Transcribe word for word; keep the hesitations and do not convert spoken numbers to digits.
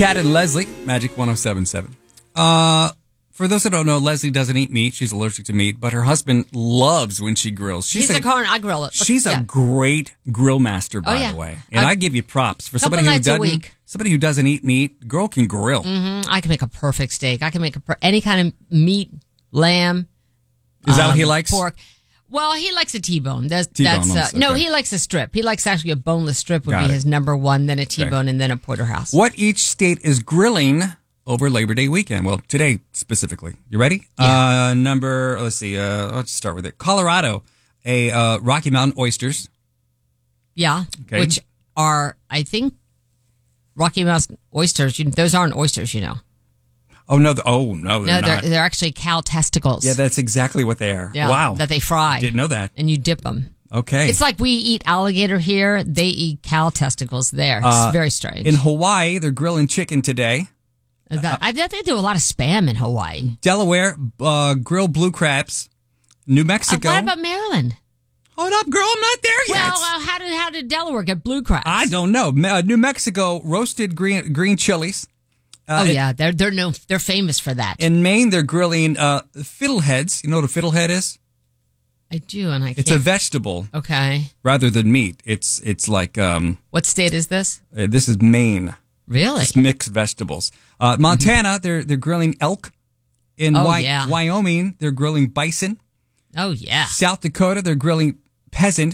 Chad and Leslie, Magic one oh seven point seven. Uh, for those that don't know, Leslie doesn't eat meat. She's allergic to meat, but her husband loves when she grills. She's a, a corn. I grill it. She's yeah. a great grill master, by oh, yeah. the way. And I, I give you props for somebody who doesn't. Somebody who doesn't eat meat. Girl can grill. Mm-hmm. I can make a perfect steak. I can make a per- any kind of meat, lamb. Is that um, what he likes? Pork. Well, he likes a T-bone. That's, T-bone that's uh, okay. No, he likes a strip. He likes actually a boneless strip would Got be it. his number one, then a T-bone, okay. and then a porterhouse. What each state is grilling over Labor Day weekend? Well, today specifically. You ready? Yeah. Uh, number, let's see. Uh, let's start with it. Colorado, a uh, Rocky Mountain oysters. Yeah, okay. which are, I think, Rocky Mountain oysters. You, those aren't oysters, you know. Oh, no. Oh, no, they're no, they're, not. they're actually cow testicles. Yeah, that's exactly what they are. Yeah, wow. that they fry. Didn't know that. And you dip them. Okay. It's like we eat alligator here. They eat cow testicles there. It's Uh, very strange. In Hawaii, they're grilling chicken today. That, I bet they do a lot of spam in Hawaii. Delaware, uh, grill blue crabs. New Mexico. Uh, what about Maryland? Hold up, girl. I'm not there yet. Well, uh, how did how did Delaware get blue crabs? I don't know. Uh, New Mexico, roasted green green chilies. Uh, oh yeah, they're they're no they're famous for that. In Maine, they're grilling uh, fiddleheads. You know what a fiddlehead is? I do, and I It's can't. a vegetable. Okay. Rather than meat, it's it's like um. What state is this? Uh, this is Maine. Really? It's mixed vegetables. Uh, Montana, mm-hmm. they're they're grilling elk. In oh, Wy- yeah. Wyoming, they're grilling bison. Oh yeah. South Dakota, they're grilling pheasant.